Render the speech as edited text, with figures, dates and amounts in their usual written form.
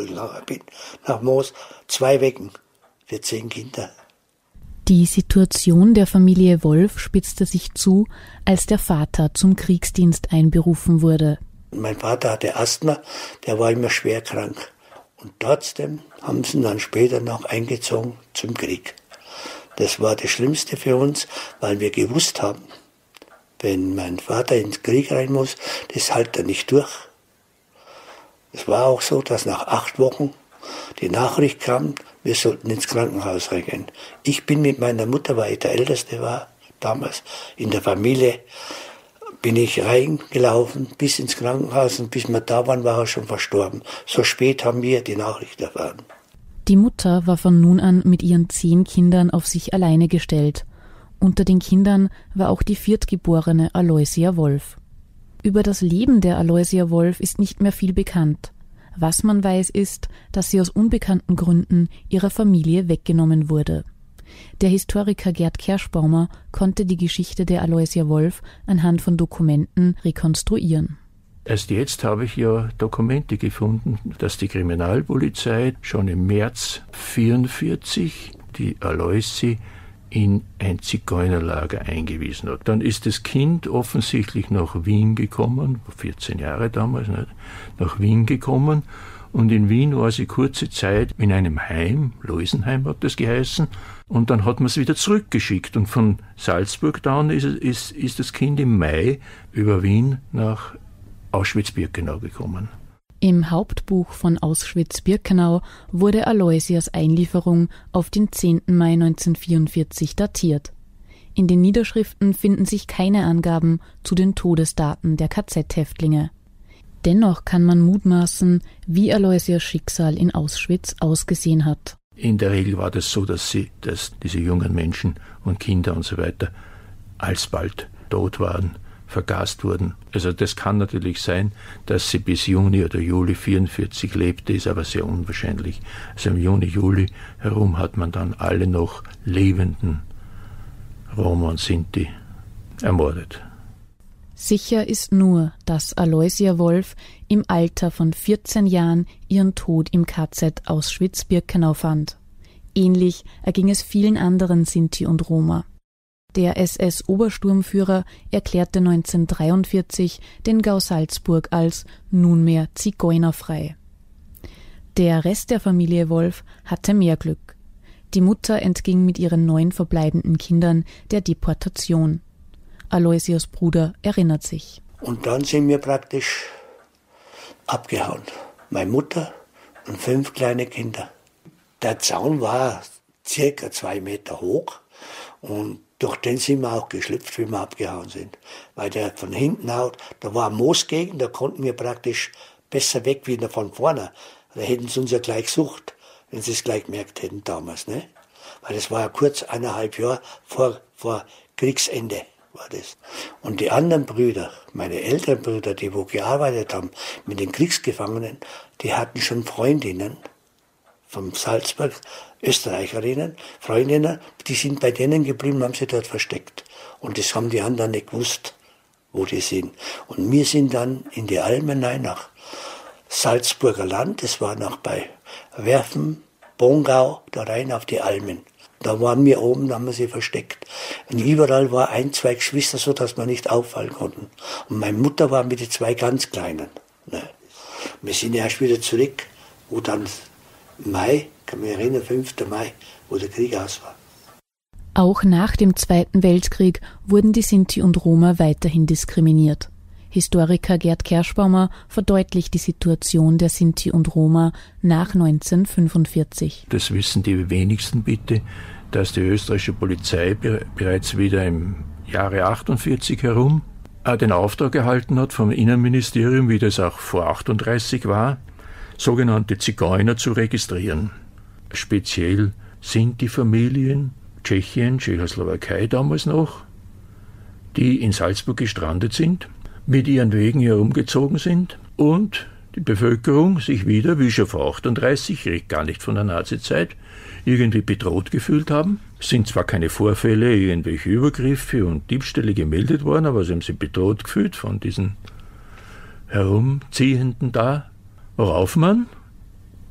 Schule gegangen bin, nach Moos, 2 Wecken für 10 Kinder. Die Situation der Familie Wolf spitzte sich zu, als der Vater zum Kriegsdienst einberufen wurde. Mein Vater hatte Asthma, der war immer schwer krank. Und trotzdem haben sie ihn dann später noch eingezogen zum Krieg. Das war das Schlimmste für uns, weil wir gewusst haben, wenn mein Vater ins Krieg rein muss, das hält er nicht durch. Es war auch so, dass nach 8 Wochen die Nachricht kam, wir sollten ins Krankenhaus reingehen. Ich bin mit meiner Mutter, weil ich der Älteste war, damals in der Familie, bin ich reingelaufen bis ins Krankenhaus und bis wir da waren, war er schon verstorben. So spät haben wir die Nachricht erfahren. Die Mutter war von nun an mit ihren 10 Kindern auf sich alleine gestellt. Unter den Kindern war auch die viertgeborene Aloysia Wolf. Über das Leben der Aloysia Wolf ist nicht mehr viel bekannt. Was man weiß, ist, dass sie aus unbekannten Gründen ihrer Familie weggenommen wurde. Der Historiker Gerd Kerschbaumer konnte die Geschichte der Aloysia Wolf anhand von Dokumenten rekonstruieren. Erst jetzt habe ich ja Dokumente gefunden, dass die Kriminalpolizei schon im März 1944 die Aloysia in ein Zigeunerlager eingewiesen hat. Dann ist das Kind offensichtlich nach Wien gekommen, 14 Jahre damals, nicht, nach Wien gekommen. Und in Wien war sie kurze Zeit in einem Heim, Loisenheim hat das geheißen, und dann hat man es wieder zurückgeschickt. Und von Salzburg dann ist das Kind im Mai über Wien nach Auschwitz-Birkenau gekommen. Im Hauptbuch von Auschwitz-Birkenau wurde Aloysias Einlieferung auf den 10. Mai 1944 datiert. In den Niederschriften finden sich keine Angaben zu den Todesdaten der KZ-Häftlinge. Dennoch kann man mutmaßen, wie Aloysias Schicksal in Auschwitz ausgesehen hat. In der Regel war das so, dass diese jungen Menschen und Kinder und so weiter alsbald tot waren, vergast wurden. Also das kann natürlich sein, dass sie bis Juni oder Juli 1944 lebte, ist aber sehr unwahrscheinlich. Also im Juni, Juli herum hat man dann alle noch lebenden Roma und Sinti ermordet. Sicher ist nur, dass Aloysia Wolf im Alter von 14 Jahren ihren Tod im KZ Auschwitz-Birkenau fand. Ähnlich erging es vielen anderen Sinti und Roma. Der SS-Obersturmführer erklärte 1943 den Gau Salzburg als nunmehr zigeunerfrei. Der Rest der Familie Wolf hatte mehr Glück. Die Mutter entging mit ihren 9 verbleibenden Kindern der Deportation. Aloysias Bruder erinnert sich. Und dann sind wir praktisch abgehauen. Meine Mutter und 5 kleine Kinder. Der Zaun war circa 2 Meter hoch und durch den sind wir auch geschlüpft, wie wir abgehauen sind. Weil der von hinten haut, da war eine Moosgegend, da konnten wir praktisch besser weg wie von vorne. Da hätten sie uns ja gleich gesucht, wenn sie es gleich gemerkt hätten damals. Ne? Weil das war ja kurz 1,5 Jahre vor Kriegsende. War das. Und die anderen Brüder, meine älteren Brüder, die wo gearbeitet haben mit den Kriegsgefangenen, die hatten schon Freundinnen vom Salzburg, Österreicherinnen, Freundinnen, die sind bei denen geblieben, haben sie dort versteckt. Und das haben die anderen nicht gewusst, wo die sind. Und wir sind dann in die Almen rein, nach Salzburger Land, das war noch bei Werfen, Bongau, da rein auf die Almen. Da waren wir oben, da haben wir sie versteckt. Und überall war 1, 2 Geschwister, so dass wir nicht auffallen konnten. Und meine Mutter war mit den 2 ganz Kleinen. Ne. Wir sind erst wieder zurück, wo dann Mai, kann mich erinnern, 5. Mai, wo der Krieg aus war. Auch nach dem Zweiten Weltkrieg wurden die Sinti und Roma weiterhin diskriminiert. Historiker Gerd Kerschbaumer verdeutlicht die Situation der Sinti und Roma nach 1945. Das wissen die wenigsten bitte, dass die österreichische Polizei bereits wieder im Jahre 48 herum den Auftrag erhalten hat vom Innenministerium, wie das auch vor 38 war, sogenannte Zigeuner zu registrieren. Speziell sind die Familien, Tschechien, Tschechoslowakei damals noch, die in Salzburg gestrandet sind, mit ihren Wegen herumgezogen sind und die Bevölkerung sich wieder, wie schon vor 38, ich rede gar nicht von der Nazizeit, irgendwie bedroht gefühlt haben. Es sind zwar keine Vorfälle, irgendwelche Übergriffe und Diebstähle gemeldet worden, aber sie haben sich bedroht gefühlt von diesen Herumziehenden da, worauf man